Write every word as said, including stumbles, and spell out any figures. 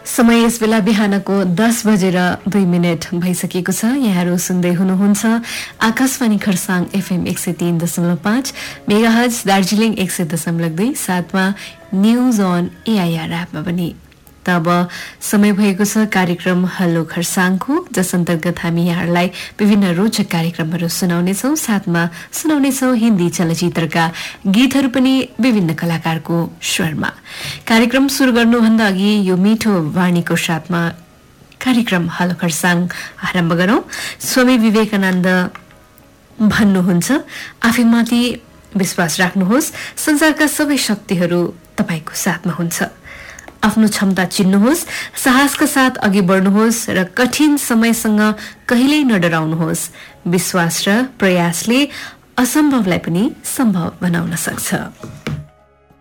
समय यस बेला बिहानको दस बजेर दुई मिनट भइसकेको छ। यहाँहरू सुन्दै हुनुहुन्छ आकाशवाणी खरसाङ एफएम एक सय तीन दशमलव पाँच मेगाहर्ज, दार्जिलिङ एक सय दशमलव दुई, साथमा न्यूज अन एआईआर एपमा पनि। तब समय भएको छ कार्यक्रम हेलो खरसाङको, जस अन्तर्गत हामी यहाँहरूलाई विभिन्न रोचक कार्यक्रमहरू सुनाउनेछौँ। साथमा सुनाउनेछौँ हिन्दी चलचित्रका गीतहरू पनि विभिन्न कलाकारको स्वरमा। कार्यक्रम सुरु गर्नुभन्दा अघि यो मिठो वाणीको साथमा कार्यक्रम हेलो खरसाङ आरम्भ गरौं। स्वामी विवेकानन्द भन्नुहुन्छ, आफैमाथि विश्वास राख्नुहोस्, संसारका सबै शक्तिहरू तपाईको साथमा हुन्छ। आफ्नो क्षमता चिन्नुहोस्, साहसका साथ अघि बढ्नुहोस् र कठिन समयसँग कहिल्यै नडराउनुहोस्। विश्वास र प्रयासले असम्भवलाई पनि सम्भव बनाउन सक्छ।